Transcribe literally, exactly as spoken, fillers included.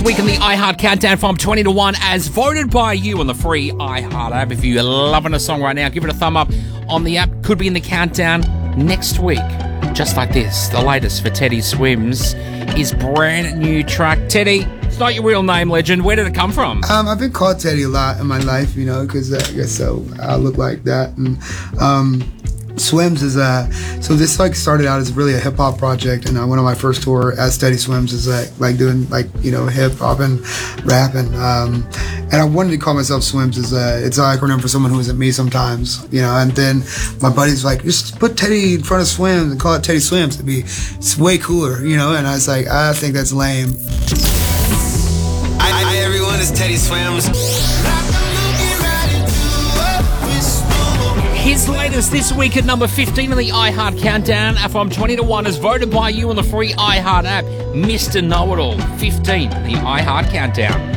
week in the iHeart Countdown from twenty to one as voted by you on the free iHeart app. If you're loving a song right now, give it a thumb up on the app. Could be in the countdown next week. Just like this, the latest for Teddy Swims, his brand new track. Teddy, it's not your real name, legend. Where did it come from? Um, I've been called Teddy a lot in my life, you know, because uh, I guess so I look like that. And um, Swims is uh so this like started out as really a hip hop project, and I went on my first tour as Teddy Swims is like like doing like you know hip hop and rapping. Um, and I wanted to call myself Swims as a it's an acronym for someone who isn't me sometimes, you know. And then my buddy's like, just put Teddy in front of Swims and call it Teddy Swims. It'd be it's way cooler, you know. And I was like, I think that's lame. Hi, hi everyone, it's Teddy Swims. His latest this week at number fifteen on the iHeart Countdown from twenty to one as voted by you on the free iHeart app. Mister Know-It-All, fifteen, the iHeart Countdown.